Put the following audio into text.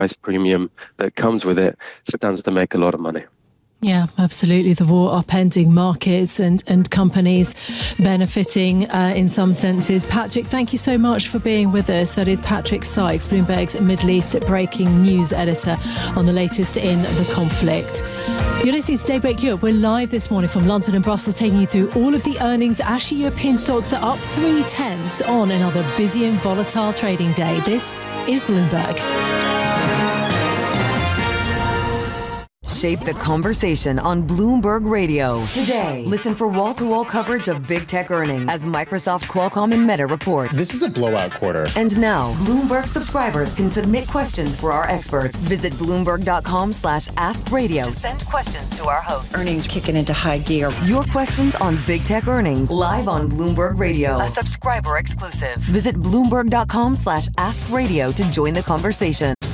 price premium that comes with it, stands to make a lot of money. Yeah, absolutely. The war upending markets and companies benefiting in some senses. Patrick, thank you so much for being with us. That is Patrick Sykes, Bloomberg's Middle East breaking news editor on the latest in the conflict. You're listening to Daybreak Europe. We're live this morning from London and Brussels, taking you through all of the earnings. Actually, European stocks are up 0.3 on another busy and volatile trading day. This is Bloomberg. Shape the conversation on Bloomberg Radio. Today, listen for wall-to-wall coverage of big tech earnings as Microsoft, Qualcomm, and Meta report. This is a blowout quarter. And now, Bloomberg subscribers can submit questions for our experts. Visit Bloomberg.com/AskRadio to send questions to our hosts. Earnings kicking into high gear. Your questions on big tech earnings live on Bloomberg Radio. A subscriber exclusive. Visit Bloomberg.com/AskRadio to join the conversation.